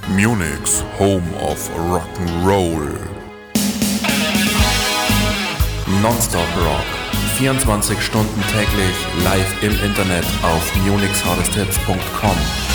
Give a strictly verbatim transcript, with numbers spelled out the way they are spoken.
Munich's Home of Rock'n'Roll. Nonstop Rock. vierundzwanzig Stunden täglich live im Internet auf munichs hardest hits punkt com.